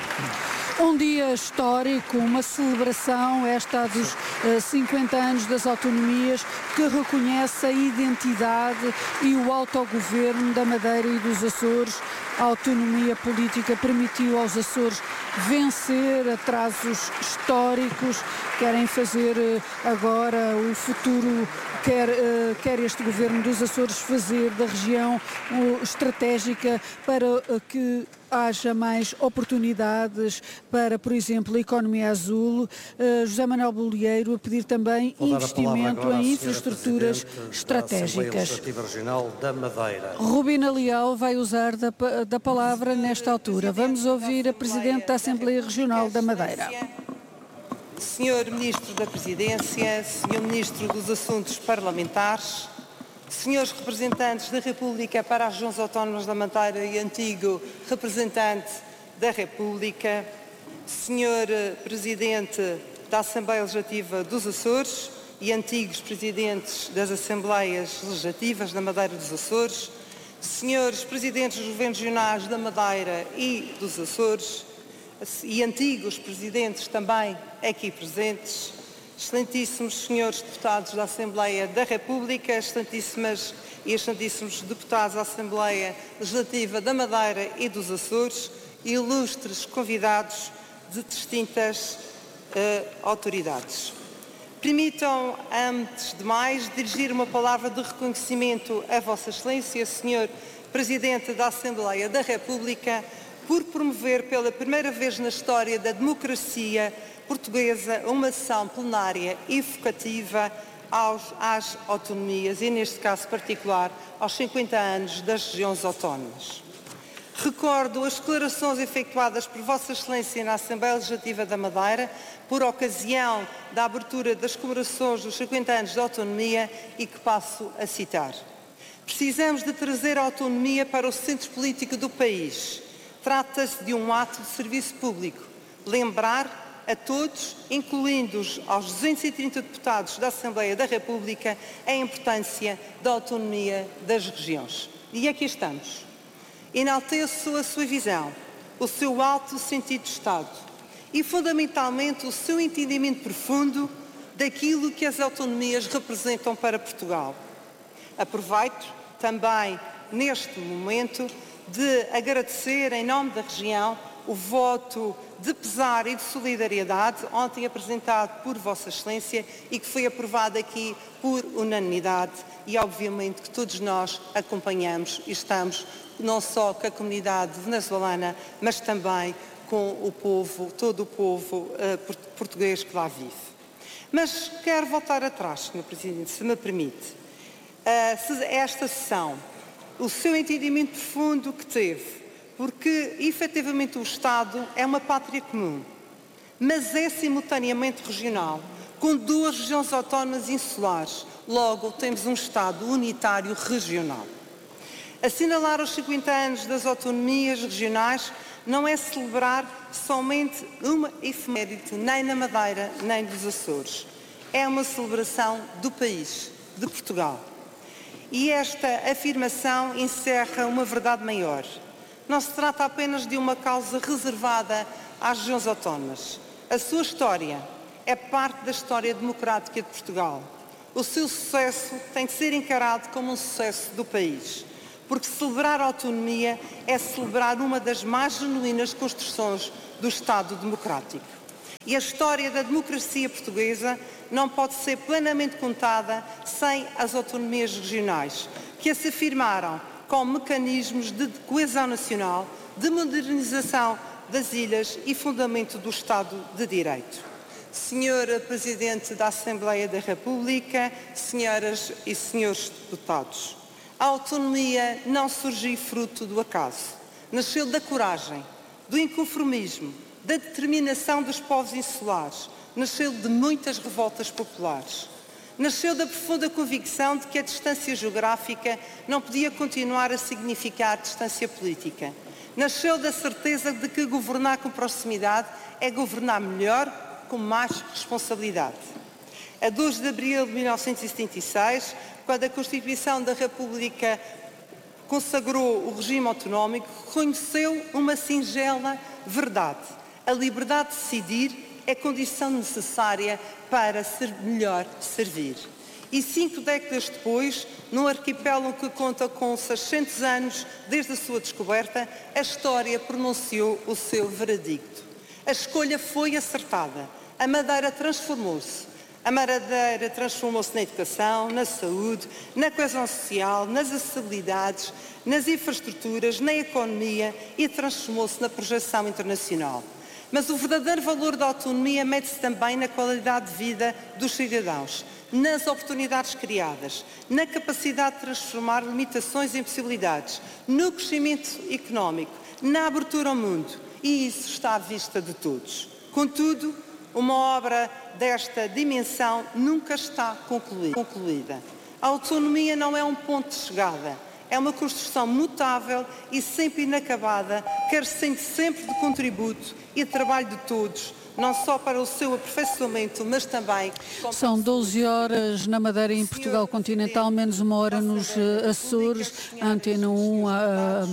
Um dia histórico, uma celebração, esta dos uh, cinquenta anos das autonomias, que reconhece a identidade e o autogoverno da Madeira e dos Açores. A autonomia política permitiu aos Açores vencer atrasos históricos, querem fazer uh, agora o futuro, quer, uh, quer este governo dos Açores fazer da região uh, estratégica para uh, que haja mais oportunidades para, por exemplo, a economia azul. Uh, José Manuel Bolieiro a pedir também Vou investimento em infraestruturas estratégicas. Legislativa Regional da Madeira. Rubina Leal vai usar da, da palavra nesta altura. Vamos ouvir a Presidente da Assembleia Regional da Madeira. Senhor Ministro da Presidência, Senhor Ministro dos Assuntos Parlamentares, senhores representantes da República para as regiões autónomas da Madeira e antigo representante da República, senhor Presidente da Assembleia Legislativa dos Açores e antigos Presidentes das Assembleias Legislativas da Madeira e dos Açores, senhores Presidentes dos Governos Regionais da Madeira e dos Açores e antigos Presidentes também aqui presentes, excelentíssimos senhores deputados da Assembleia da República, excelentíssimas e excelentíssimos deputados da Assembleia Legislativa da Madeira e dos Açores e ilustres convidados de distintas uh, autoridades. Permitam, antes de mais, dirigir uma palavra de reconhecimento a Vossa Excelência, senhor Presidente da Assembleia da República, por promover pela primeira vez na história da democracia portuguesa uma sessão plenária evocativa aos, às autonomias e, neste caso particular, aos cinquenta anos das regiões autónomas. Recordo as declarações efetuadas por Vossa Excelência na Assembleia Legislativa da Madeira por ocasião da abertura das comemorações dos cinquenta anos de autonomia e que passo a citar. Precisamos de trazer a autonomia para o centro político do país. Trata-se de um ato de serviço público. Lembrar a todos, incluindo aos duzentos e trinta deputados da Assembleia da República, a importância da autonomia das regiões. E aqui estamos. Enalteço a sua visão, o seu alto sentido de Estado e, fundamentalmente, o seu entendimento profundo daquilo que as autonomias representam para Portugal. Aproveito também, neste momento, de agradecer, em nome da região, o voto de pesar e de solidariedade ontem apresentado por Vossa Excelência e que foi aprovado aqui por unanimidade e, obviamente, que todos nós acompanhamos e estamos não só com a comunidade venezuelana, mas também com o povo, todo o povo uh, português que lá vive. Mas quero voltar atrás, senhor Presidente, se me permite. Uh, esta sessão, o seu entendimento profundo que teve, porque, efetivamente, o Estado é uma pátria comum, mas é simultaneamente regional, com duas regiões autónomas insulares. Logo, temos um Estado unitário regional. Assinalar os cinquenta anos das autonomias regionais não é celebrar somente uma efeméride, nem na Madeira, nem nos Açores. é uma celebração do país, de Portugal. E esta afirmação encerra uma verdade maior. Não se trata apenas de uma causa reservada às regiões autónomas. A sua história é parte da história democrática de Portugal. O seu sucesso tem de ser encarado como um sucesso do país, porque celebrar a autonomia é celebrar uma das mais genuínas construções do Estado democrático. E a história da democracia portuguesa não pode ser plenamente contada sem as autonomias regionais, que se afirmaram como mecanismos de coesão nacional, de modernização das ilhas e fundamento do Estado de Direito. Senhora Presidente da Assembleia da República, senhoras e senhores deputados, a autonomia não surgiu fruto do acaso. Nasceu da coragem, do inconformismo, da determinação dos povos insulares. Nasceu de muitas revoltas populares. Nasceu da profunda convicção de que a distância geográfica não podia continuar a significar distância política. Nasceu da certeza de que governar com proximidade é governar melhor, com mais responsabilidade. A dois de abril de mil novecentos e setenta e seis, quando a Constituição da República consagrou o regime autonómico, reconheceu uma singela verdade. A liberdade de decidir é condição necessária para ser melhor servir. E cinco décadas depois, num arquipélago que conta com seiscentos anos desde a sua descoberta, a história pronunciou o seu veredicto. A escolha foi acertada. A Madeira transformou-se. A Madeira transformou-se na educação, na saúde, na coesão social, nas acessibilidades, nas infraestruturas, na economia e transformou-se na projeção internacional. Mas o verdadeiro valor da autonomia mede-se também na qualidade de vida dos cidadãos, nas oportunidades criadas, na capacidade de transformar limitações em possibilidades, no crescimento económico, na abertura ao mundo. E isso está à vista de todos. Contudo, uma obra desta dimensão nunca está concluída. A autonomia não é um ponto de chegada. É uma construção mutável e sempre inacabada, carecendo sempre de contributo e de trabalho de todos, não só para o seu aperfeiçoamento, mas também... São doze horas na Madeira e em Portugal continental, menos uma hora nos Açores, a Antena um, a,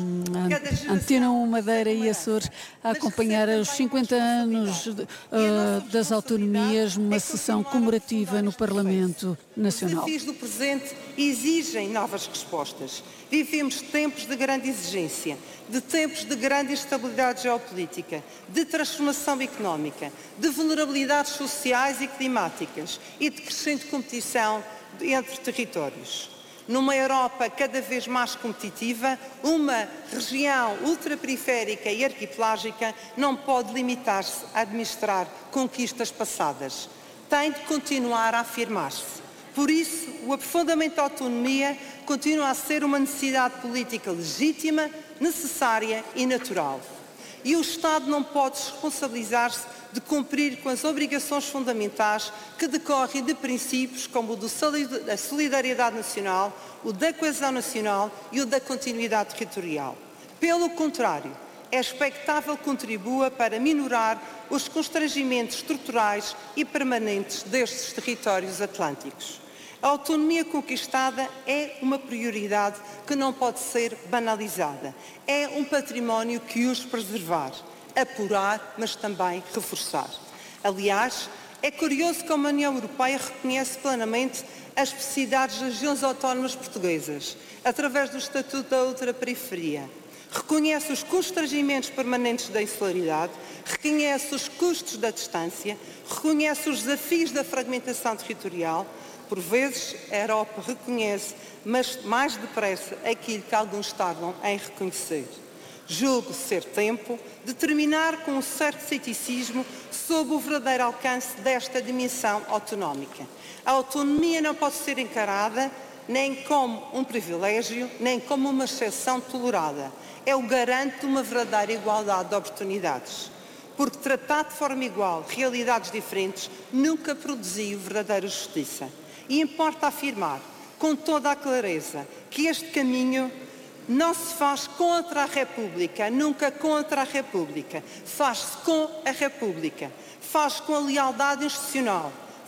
a, a Antena um Madeira e Açores, a acompanhar os cinquenta anos de, uh, das autonomias numa sessão comemorativa no Parlamento Nacional. Os desafios do presente exigem novas respostas. Vivemos tempos de grande exigência, de tempos de grande instabilidade geopolítica, de transformação económica, de vulnerabilidades sociais e climáticas e de crescente competição entre territórios. Numa Europa cada vez mais competitiva, uma região ultraperiférica e arquipelágica não pode limitar-se a administrar conquistas passadas. Tem de continuar a afirmar-se. Por isso, o aprofundamento da autonomia continua a ser uma necessidade política legítima, necessária e natural. E o Estado não pode responsabilizar-se de cumprir com as obrigações fundamentais que decorrem de princípios como o da solidariedade nacional, o da coesão nacional e o da continuidade territorial. Pelo contrário, é expectável que contribua para minorar os constrangimentos estruturais e permanentes destes territórios atlânticos. A autonomia conquistada é uma prioridade que não pode ser banalizada. É um património que os preservar, apurar, mas também reforçar. Aliás, é curioso como a União Europeia reconhece plenamente as especificidades das regiões autónomas portuguesas, através do Estatuto da Ultraperiferia. Reconhece os constrangimentos permanentes da insularidade, reconhece os custos da distância, reconhece os desafios da fragmentação territorial. Por vezes, a Europa reconhece, mas mais depressa, aquilo que alguns tardam em reconhecer. Julgo ser tempo de terminar com um certo ceticismo sobre o verdadeiro alcance desta dimensão autonómica. A autonomia não pode ser encarada nem como um privilégio, nem como uma exceção tolerada. É o garante de uma verdadeira igualdade de oportunidades. Porque tratar de forma igual realidades diferentes nunca produziu verdadeira justiça. E importa afirmar, com toda a clareza, que este caminho não se faz contra a República, nunca contra a República. Faz-se com a República. Faz com a lealdade institucional.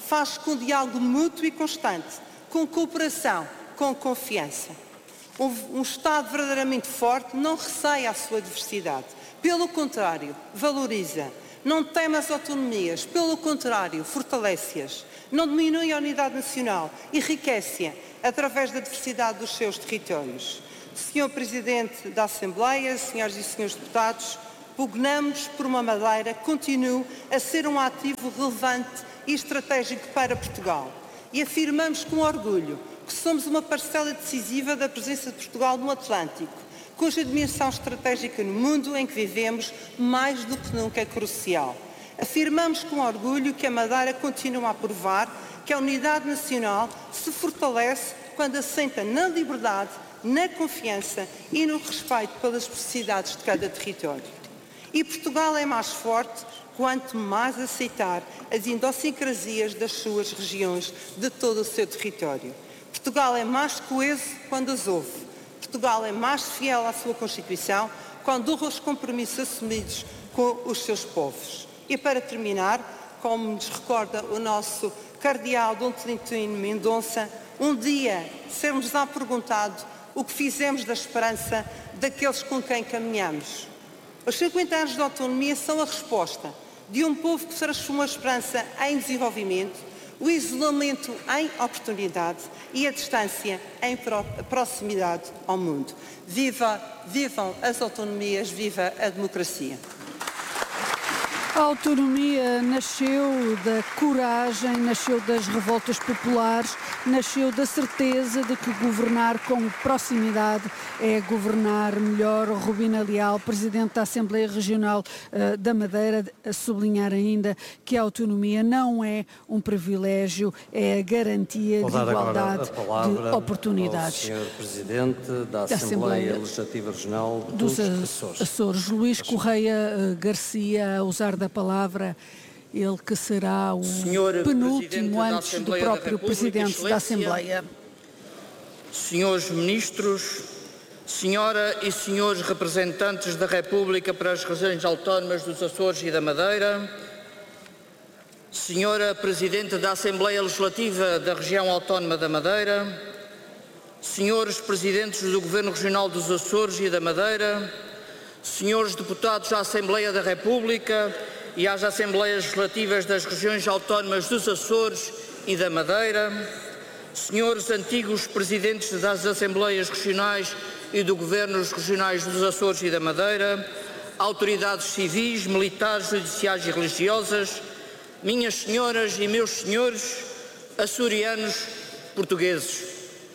faz com diálogo mútuo e constante, com cooperação, com confiança. Um, um Estado verdadeiramente forte não receia a sua diversidade. Pelo contrário, valoriza. Não teme as autonomias. Pelo contrário, fortalece-as. Não diminui a unidade nacional. Enriquece-a através da diversidade dos seus territórios. senhor Presidente da Assembleia, senhoras e senhores deputados, pugnamos por uma Madeira que continue a ser um ativo relevante e estratégico para Portugal. E afirmamos com orgulho que somos uma parcela decisiva da presença de Portugal no Atlântico, cuja dimensão estratégica no mundo em que vivemos mais do que nunca é crucial. Afirmamos com orgulho que a Madeira continua a provar que a unidade nacional se fortalece quando assenta na liberdade, na confiança e no respeito pelas necessidades de cada território. E Portugal é mais forte quanto mais aceitar as idiosincrasias das suas regiões, de todo o seu território. Portugal é mais coeso quando as ouve. Portugal é mais fiel à sua Constituição quando honra os compromissos assumidos com os seus povos. E para terminar, como nos recorda o nosso cardeal Dom Tolentino Mendonça, um dia sermos-á perguntado o que fizemos da esperança daqueles com quem caminhamos. Os cinquenta anos de autonomia são a resposta de um povo que transformou a esperança em desenvolvimento, o isolamento em oportunidade e a distância em proximidade ao mundo. Viva, vivam as autonomias, viva a democracia. A autonomia nasceu da coragem, nasceu das revoltas populares, nasceu da certeza de que governar com proximidade é governar melhor. Rubina Leal, Presidente da Assembleia Regional uh, da Madeira, a sublinhar ainda que a autonomia não é um privilégio, é a garantia Vou de igualdade de oportunidades. senhor Presidente da, da Assembleia, Assembleia Legislativa Regional dos, dos Açores. Açores. Luís Correia uh, Garcia, a usar da palavra, ele que será o Senhor penúltimo antes do próprio Presidente da Assembleia. Senhores Ministros, Senhora e Senhores Representantes da República para as regiões autónomas dos Açores e da Madeira, Senhora Presidente da Assembleia Legislativa da Região Autónoma da Madeira, Senhores Presidentes do Governo Regional dos Açores e da Madeira, Senhores Deputados à Assembleia da República e às Assembleias Legislativas das Regiões Autónomas dos Açores e da Madeira, Senhores Antigos Presidentes das Assembleias Regionais e do Governos Regionais dos Açores e da Madeira, autoridades civis, militares, judiciais e religiosas, minhas senhoras e meus senhores, açorianos portugueses.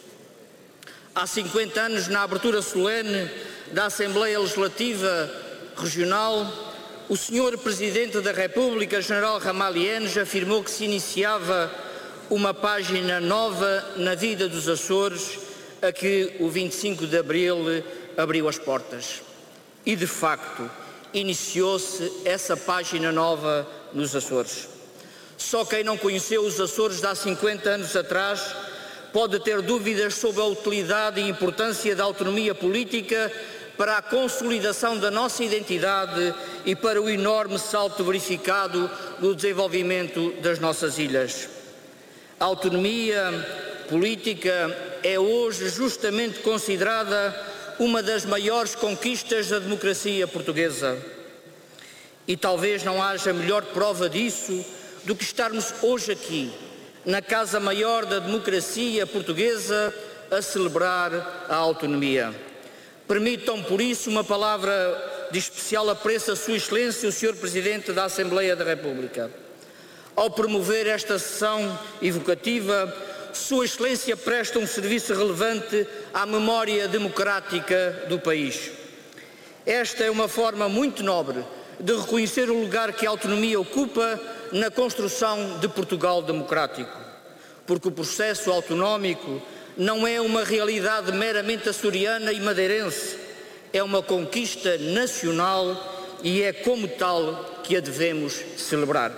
Há cinquenta anos, na abertura solene da Assembleia Legislativa Regional, o senhor Presidente da República, General Ramalhienes, afirmou que se iniciava uma página nova na vida dos Açores, a que o vinte e cinco de abril abriu as portas. E, de facto, iniciou-se essa página nova nos Açores. Só quem não conheceu os Açores de há cinquenta anos atrás pode ter dúvidas sobre a utilidade e importância da autonomia política para a consolidação da nossa identidade e para o enorme salto verificado no desenvolvimento das nossas ilhas. A autonomia política é hoje justamente considerada uma das maiores conquistas da democracia portuguesa. E talvez não haja melhor prova disso do que estarmos hoje aqui, na Casa Maior da Democracia Portuguesa, a celebrar a autonomia. Permitam, por isso, uma palavra de especial apreço a Sua Excelência, o senhor Presidente da Assembleia da República. Ao promover esta sessão evocativa, Sua Excelência presta um serviço relevante à memória democrática do país. Esta é uma forma muito nobre de reconhecer o lugar que a autonomia ocupa na construção de Portugal democrático, porque o processo autonómico não é uma realidade meramente açoriana e madeirense, é uma conquista nacional e é como tal que a devemos celebrar.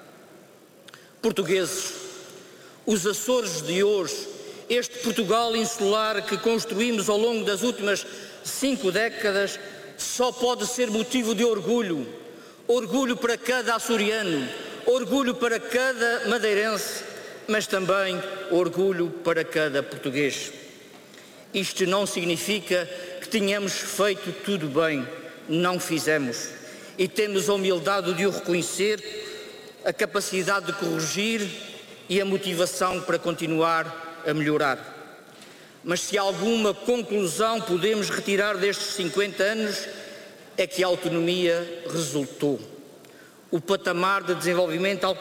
Portugueses, os Açores de hoje, este Portugal insular que construímos ao longo das últimas cinco décadas, só pode ser motivo de orgulho, orgulho para cada açoriano, orgulho para cada madeirense, mas também orgulho para cada português. Isto não significa que tenhamos feito tudo bem, não fizemos. E temos a humildade de o reconhecer, a capacidade de corrigir e a motivação para continuar a melhorar. Mas se alguma conclusão podemos retirar destes cinquenta anos, é que a autonomia resultou. O patamar de desenvolvimento